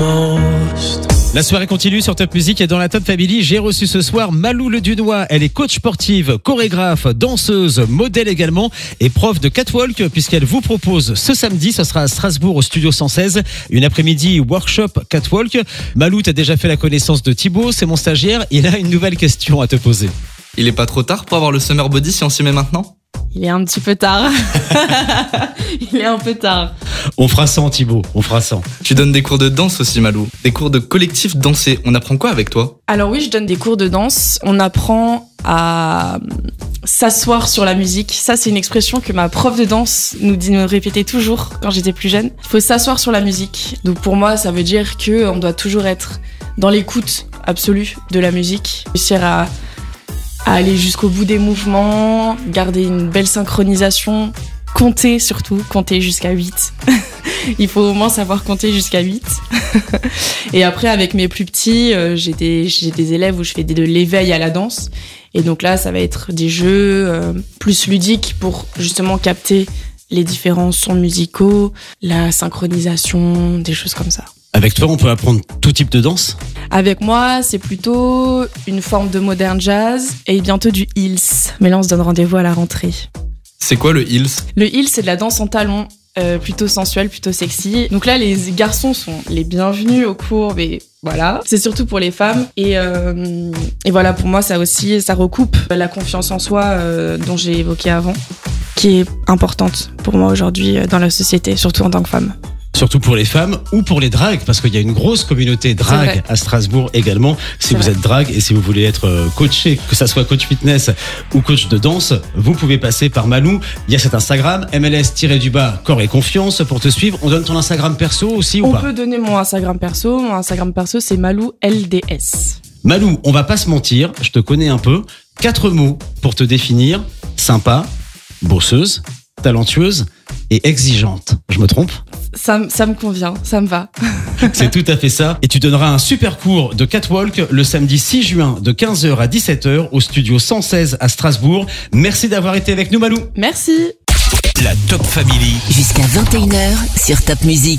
most. La soirée continue sur Top Music et dans la Top Family, j'ai reçu ce soir Malou Le Dunois. Elle est coach sportive, chorégraphe, danseuse, modèle également et prof de catwalk puisqu'elle vous propose ce samedi, ce sera à Strasbourg au Studio 116, une après-midi workshop catwalk. Malou, t'as déjà fait la connaissance de Thibaut, c'est mon stagiaire. Il a une nouvelle question à te poser. Il est pas trop tard pour avoir le summer body si on s'y met maintenant ? Il est un petit peu tard. Il est un peu tard. On fera 100 Thibaut, on fera 100. Tu donnes des cours de danse aussi, Malou. Des cours de collectif dansé. On apprend quoi avec toi ? Alors oui, je donne des cours de danse. On apprend à s'asseoir sur la musique. Ça, c'est une expression que ma prof de danse nous répétait toujours quand j'étais plus jeune. Il faut s'asseoir sur la musique. Donc pour moi, ça veut dire qu'on doit toujours être dans l'écoute absolue de la musique. Réussir à aller jusqu'au bout des mouvements, garder une belle synchronisation, compter surtout, compter jusqu'à 8. Il faut au moins savoir compter jusqu'à 8. Et après, avec mes plus petits, j'ai des élèves où je fais de l'éveil à la danse. Et donc là, ça va être des jeux plus ludiques pour justement capter les différents sons musicaux, la synchronisation, des choses comme ça. Avec toi, on peut apprendre tout type de danse ? Avec moi, c'est plutôt une forme de modern jazz et bientôt du heels. Mais là, on se donne rendez-vous à la rentrée. C'est quoi le heels ? Le heels, c'est de la danse en talons, plutôt sensuelle, plutôt sexy. Donc là, les garçons sont les bienvenus au cours, mais voilà. C'est surtout pour les femmes. Et voilà, pour moi, ça aussi, ça recoupe la confiance en soi dont j'ai évoqué avant, qui est importante pour moi aujourd'hui dans la société, surtout en tant que femme. Surtout pour les femmes ou pour les drags, parce qu'il y a une grosse communauté drag à Strasbourg également. Si vous êtes drag et si vous voulez être coaché, que ça soit coach fitness ou coach de danse, vous pouvez passer par Malou. Il y a cet Instagram, MLS-du-bas, corps et confiance pour te suivre. On donne ton Instagram perso aussi ou pas ? On peut donner mon Instagram perso. Mon Instagram perso, c'est Malou LDS. Malou, on va pas se mentir, je te connais un peu. 4 mots pour te définir. Sympa, bosseuse, talentueuse et exigeante. Je me trompe ? Ça me convient, ça me va. C'est tout à fait ça. Et tu donneras un super cours de catwalk le samedi 6 juin de 15h à 17h au studio 116 à Strasbourg. Merci d'avoir été avec nous, Malou. Merci. La Top Family. Jusqu'à 21h sur Top Music.